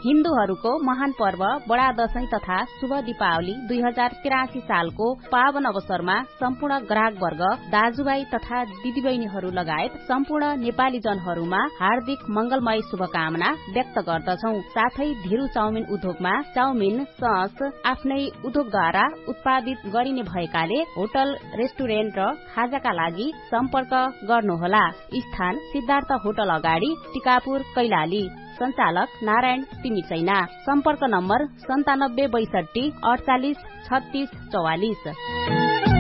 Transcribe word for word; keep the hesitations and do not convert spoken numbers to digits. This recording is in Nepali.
हिन्दूहरूको महान पर्व बडा दशैं तथा शुभ दीपावली दुई हजार तिरासी सालको पावन अवसरमा सम्पूर्ण ग्राहक वर्ग, दाजुभाइ तथा दिदीबहिनीहरू लगायत सम्पूर्ण नेपाली जनहरूमा हार्दिक मंगलमय शुभकामना व्यक्त गर्दछौ। साथै धिरू चाउमिन उद्योगमा चाउमिन सस आफ्नै उद्योगद्वारा उत्पादित गरिने भएकाले होटल, रेस्टुरेन्ट र खाजाका लागि सम्पर्क गर्नुहोला। स्थान सिद्धार्थ होटल अगाडि, टिकापुर, कैलाली। संचालक नारायण तिमिचैना। सम्पर्क नम्बर सन्तानब्बे बैसठी अडचालिस छत्तीस चौवालिस।